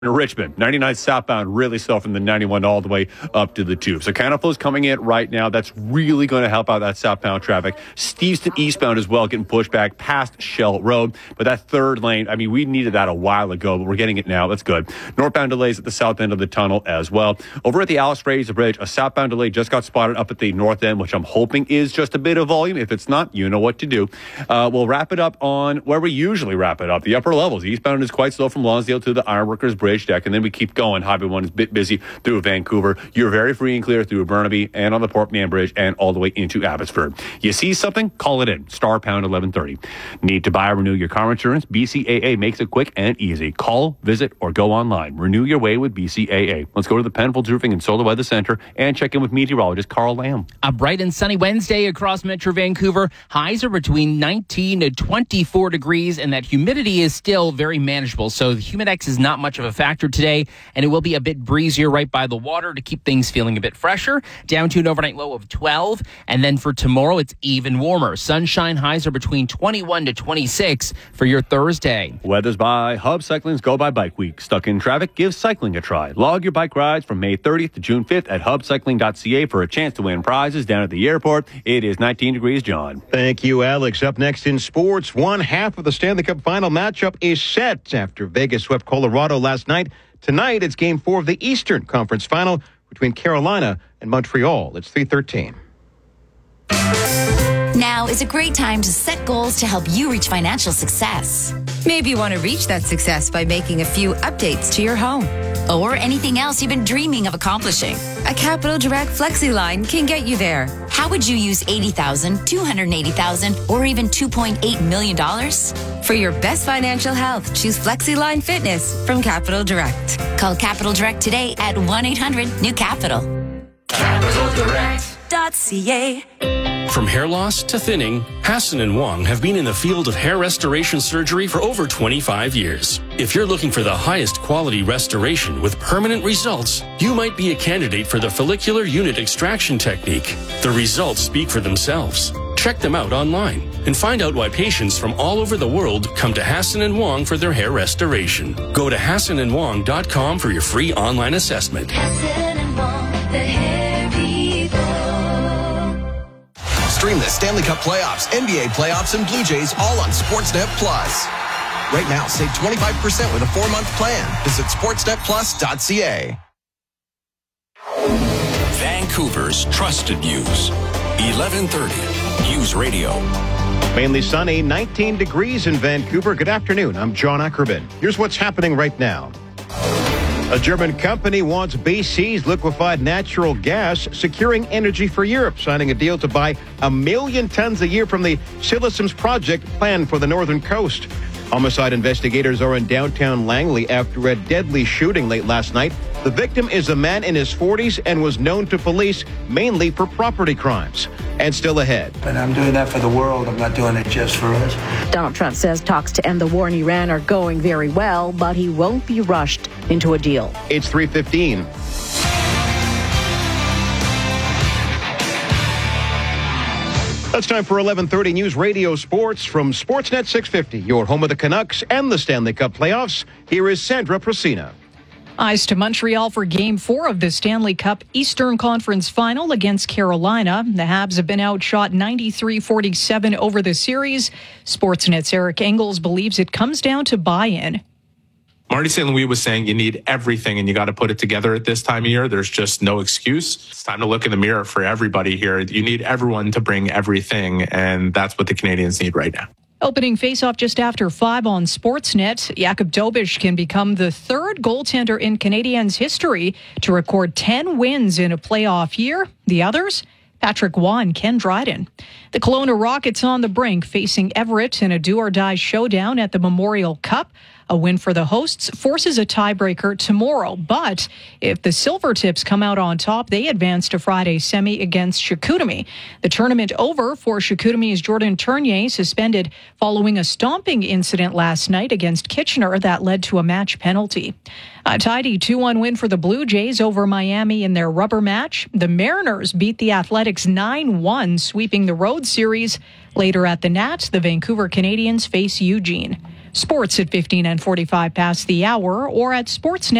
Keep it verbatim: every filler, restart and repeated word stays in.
Richmond, ninety-nine southbound, really slow from the ninety-one all the way up to the tube. So counterflow's coming in right now. That's really going to help out that southbound traffic. Steveston eastbound as well, getting pushed back past Shell Road. But that third lane, I mean, we needed that a while ago, but we're getting it now. That's good. Northbound delays at the south end of the tunnel as well. Over at the Alice Fraser Bridge, a southbound delay just got spotted up at the north end, which I'm hoping is just a bit of volume. If it's not, you know what to do. Uh, we'll wrap it up on where we usually wrap it up. The upper levels. Eastbound is quite slow from Lonsdale to the Ironworkers Bridge deck, and then we keep going. Highway one is a bit busy through Vancouver. You're very free and clear through Burnaby and on the Port Mann Bridge and all the way into Abbotsford. You see something? Call it in. Star pound eleven thirty. Need to buy or renew your car insurance? B C A A makes it quick and easy. Call, visit, or go online. Renew your way with B C A A. Let's go to the Penfolds Roofing and Solar Weather Center and check in with meteorologist Carl Lamb. A bright and sunny Wednesday across Metro Vancouver. Highs are between nineteen to twenty-four degrees, and that humidity is still very manageable. So the Humidex is not much of a factor today, and it will be a bit breezier right by the water to keep things feeling a bit fresher. Down to an overnight low of twelve, and then for tomorrow, it's even warmer. Sunshine highs are between twenty-one to twenty-six for your Thursday. Weather's by Hub Cycling's Go By Bike Week. Stuck in traffic? Give cycling a try. Log your bike rides from May thirtieth to June fifth at hub cycling dot c a for a chance to win prizes down at the airport. It is nineteen degrees, John. Thank you, Alex. Up next in sports, one half of the Stanley Cup final matchup is set after Vegas swept Colorado last night. Tonight, it's game four of the Eastern Conference Final between Carolina and Montreal. It's three thirteen. Now is a great time to set goals to help you reach financial success. Maybe you want to reach that success by making a few updates to your home. Or anything else you've been dreaming of accomplishing. A Capital Direct Flexi line can get you there. How would you use eighty thousand dollars, two hundred eighty thousand dollars, or even two point eight million dollars? For your best financial health, choose Flexi Line Fitness from Capital Direct. Call Capital Direct today at one eight hundred new capital. capital direct dot c a. From hair loss to thinning, Hassan and Wong have been in the field of hair restoration surgery for over twenty-five years. If you're looking for the highest quality restoration with permanent results, you might be a candidate for the follicular unit extraction technique. The results speak for themselves. Check them out online and find out why patients from all over the world come to Hassan and Wong for their hair restoration. Go to hassan and wong dot com for your free online assessment. Hassan and Wong, the hair people. Stream the Stanley Cup playoffs, N B A playoffs, and Blue Jays all on Sportsnet Plus. Right now, save twenty-five percent with a four-month plan. Visit sportsnet plus dot c a. Vancouver's trusted news. eleven thirty News Radio. Mainly sunny, nineteen degrees in Vancouver. Good afternoon. I'm John Ackerman. Here's what's happening right now. A German company wants B C's liquefied natural gas, securing energy for Europe, signing a deal to buy a million tons a year from the Silesums project planned for the northern coast. Homicide investigators are in downtown Langley after a deadly shooting late last night. The victim is a man in his forties and was known to police mainly for property crimes. And still ahead. And I'm doing that for the world. I'm not doing it just for us. Donald Trump says talks to end the war in Iran are going very well, but he won't be rushed into a deal. It's three fifteen. It's time for eleven thirty News Radio Sports from Sportsnet six fifty, your home of the Canucks and the Stanley Cup playoffs. Here is Sandra Procina. Eyes to Montreal for Game four of the Stanley Cup Eastern Conference Final against Carolina. The Habs have been outshot ninety-three forty-seven over the series. Sportsnet's Eric Engels believes it comes down to buy-in. Marty Saint Louis was saying you need everything and you got to put it together at this time of year. There's just no excuse. It's time to look in the mirror for everybody here. You need everyone to bring everything, and that's what the Canadians need right now. Opening faceoff just after five on Sportsnet, Jakub Dobeš can become the third goaltender in Canadiens history to record ten wins in a playoff year. The others? Patrick Waugh and Ken Dryden. The Kelowna Rockets on the brink, facing Everett in a do-or-die showdown at the Memorial Cup. A win for the hosts forces a tiebreaker tomorrow. But if the Silvertips come out on top, they advance to Friday's semi against Chicoutimi. The tournament over for Chicoutimi's Jordan Tournier, suspended following a stomping incident last night against Kitchener that led to a match penalty. A tidy two one win for the Blue Jays over Miami in their rubber match. The Mariners beat the Athletics nine one, sweeping the road series. Later at the Nats, the Vancouver Canadians face Eugene. Sports at fifteen and forty-five past the hour or at Sportsnet.